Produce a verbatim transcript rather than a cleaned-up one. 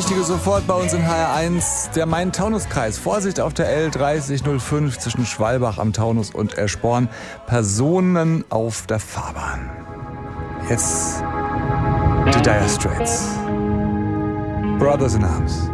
Wichtige sofort bei uns in H R eins, der Main-Taunus-Kreis. Vorsicht auf der L dreißig null fünf zwischen Schwalbach am Taunus und Eschborn. Personen auf der Fahrbahn. Jetzt die Dire Straits. Brothers in Arms.